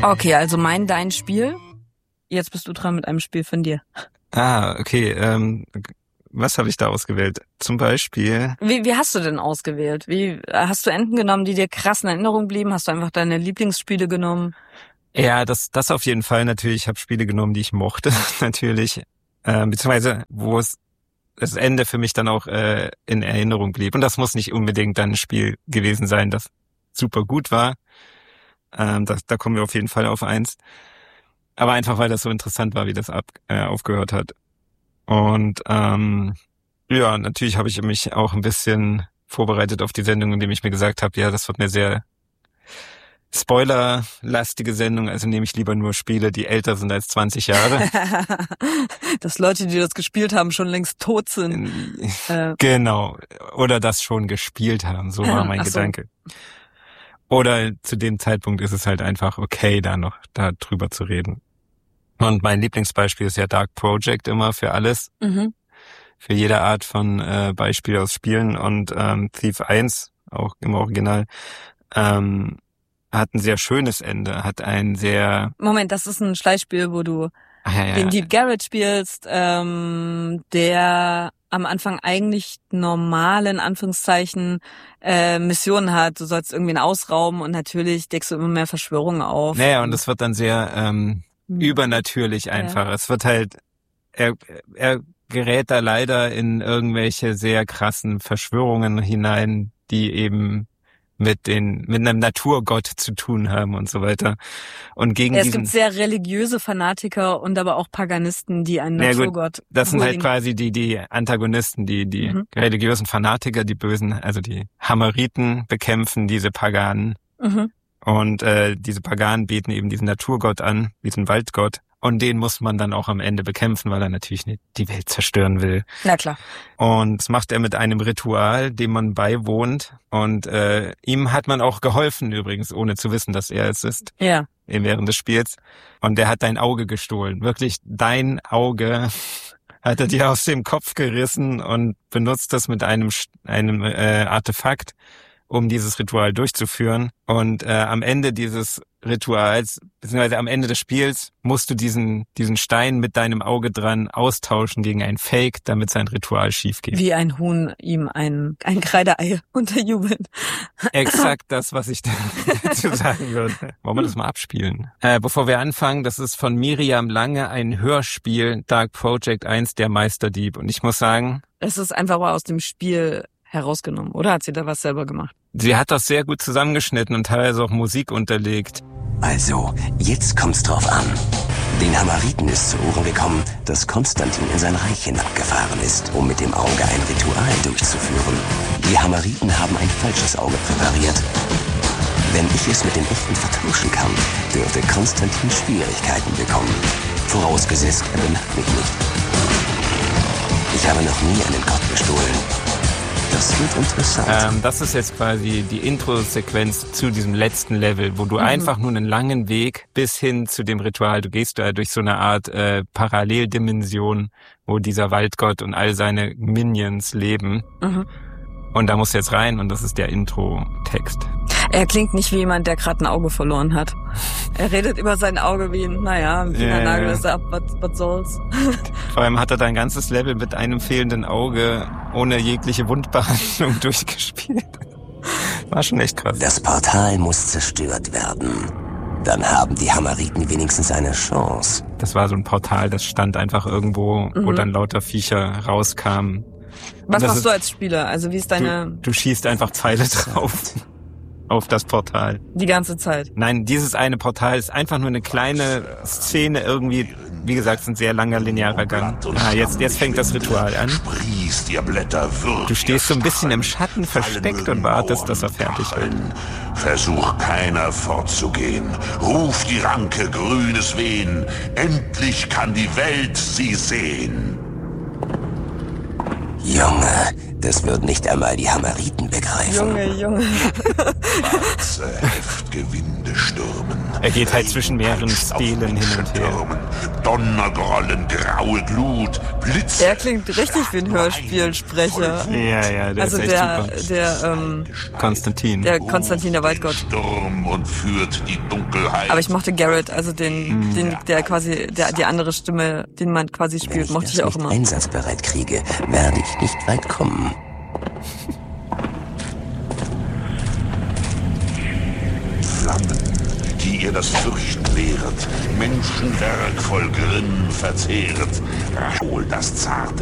Okay, also dein Spiel. Jetzt bist du dran mit einem Spiel von dir. Okay. Was habe ich da ausgewählt? Zum Beispiel... Wie hast du denn ausgewählt? Wie hast du Enden genommen, die dir krass in Erinnerung blieben? Hast du einfach deine Lieblingsspiele genommen? Ja, das auf jeden Fall natürlich. Ich habe Spiele genommen, die ich mochte, natürlich. Beziehungsweise, wo das Ende für mich dann auch in Erinnerung blieb. Und das muss nicht unbedingt dann ein Spiel gewesen sein, das super gut war. Da kommen wir auf jeden Fall auf eins. Aber einfach, weil das so interessant war, wie das aufgehört hat. Und ja, natürlich habe ich mich auch ein bisschen vorbereitet auf die Sendung, indem ich mir gesagt habe, ja, das wird eine sehr spoilerlastige Sendung, also nehme ich lieber nur Spiele, die älter sind als 20 Jahre. Dass Leute, die das gespielt haben, schon längst tot sind. Genau. Oder das schon gespielt haben, so war mein Gedanke. Oder zu dem Zeitpunkt ist es halt einfach okay, da drüber zu reden. Und mein Lieblingsbeispiel ist ja Dark Project immer für alles. Mhm. Für jede Art von Beispiel aus Spielen. Und Thief 1, auch im Original, hat ein sehr schönes Ende, hat ein sehr... Moment, das ist ein Schleichspiel, wo du den Deep Garrett spielst, der am Anfang eigentlich normale, in Anführungszeichen, Missionen hat. Du sollst irgendwen ausrauben und natürlich deckst du immer mehr Verschwörungen auf. Naja, und es wird dann sehr übernatürlich einfach. Ja. Es wird halt... Er gerät da leider in irgendwelche sehr krassen Verschwörungen hinein, die eben mit einem Naturgott zu tun haben und so weiter. Und gegen es gibt sehr religiöse Fanatiker und aber auch Paganisten, die einen Naturgott... Gut, das sind halt quasi die Antagonisten, die religiösen Fanatiker, die Bösen, also die Hammeriten bekämpfen diese Paganen. Mhm. Und diese Paganen beten eben diesen Naturgott an, diesen Waldgott. Und den muss man dann auch am Ende bekämpfen, weil er natürlich nicht die Welt zerstören will. Na klar. Und das macht er mit einem Ritual, dem man beiwohnt. Und ihm hat man auch geholfen übrigens, ohne zu wissen, dass er es ist. Ja. Während des Spiels. Und der hat dein Auge gestohlen. Wirklich, dein Auge hat er dir aus dem Kopf gerissen und benutzt das mit einem Artefakt, um dieses Ritual durchzuführen. Und am Ende dieses Rituals, beziehungsweise am Ende des Spiels, musst du diesen Stein mit deinem Auge dran austauschen gegen ein Fake, damit sein Ritual schief geht. Wie ein Huhn ihm ein Kreideei unterjubelt. Exakt das, was ich dazu sagen würde. Wollen wir das mal abspielen? Bevor wir anfangen, das ist von Miriam Lange ein Hörspiel, Dark Project 1, der Meisterdieb. Und ich muss sagen... Es ist einfach aus dem Spiel herausgenommen, oder hat sie da was selber gemacht? Sie hat das sehr gut zusammengeschnitten und teilweise auch Musik unterlegt. Also, jetzt kommt's drauf an. Den Hammeriten ist zu Ohren gekommen, dass Konstantin in sein Reich hinabgefahren ist, um mit dem Auge ein Ritual durchzuführen. Die Hammeriten haben ein falsches Auge präpariert. Wenn ich es mit dem echten vertauschen kann, dürfte Konstantin Schwierigkeiten bekommen. Vorausgesetzt, er bemerkt mich nicht. Ich habe noch nie einen Gott bestohlen. Das wird interessant. Das ist jetzt quasi die Intro-Sequenz zu diesem letzten Level, wo du einfach nur einen langen Weg bis hin zu dem Ritual, du gehst da durch so eine Art Paralleldimension, wo dieser Waldgott und all seine Minions leben. Mhm. Und da musst du jetzt rein und das ist der Intro-Text. Er klingt nicht wie jemand, der gerade ein Auge verloren hat. Er redet über sein Auge wie ein Fingernagel ist ab, was soll's. Vor allem hat er dein ganzes Level mit einem fehlenden Auge ohne jegliche Wundbehandlung durchgespielt. War schon echt krass. Das Portal muss zerstört werden. Dann haben die Hammeriten wenigstens eine Chance. Das war so ein Portal, das stand einfach irgendwo, wo dann lauter Viecher rauskamen. Was machst du als Spieler? Also wie ist deine... Du schießt einfach Pfeile drauf. Auf das Portal. Die ganze Zeit? Nein, dieses eine Portal ist einfach nur eine kleine Szene irgendwie. Wie gesagt, es ist ein sehr langer linearer Gang. Jetzt fängt das Ritual an. Du stehst so ein bisschen im Schatten versteckt und wartest, dass er fertig wird. Versuch keiner fortzugehen. Ruf die Ranke grünes Wehen. Endlich kann die Welt sie sehen. Junge, das wird nicht einmal die Hammeriten begreifen. Junge. Schwarze Heftgewinde stürmen. Er geht halt zwischen mehreren Stilen hin und her. Donnergrollen, graue Glut, Blitze. Er klingt richtig wie ein Hörspielsprecher. Ja, der also ist echt super. Konstantin. Der Konstantin, der Waldgott. Sturm und führt die Dunkelheit. Aber ich mochte Garrett, also der quasi, die andere Stimme, den man quasi spielt, mochte ich auch immer. Wenn ich das nicht einsatzbereit kriege, werde ich nicht weit kommen. Flammen, die ihr das Fürchten lehret, Menschenwerk voll Grimm verzehret, hol das zarte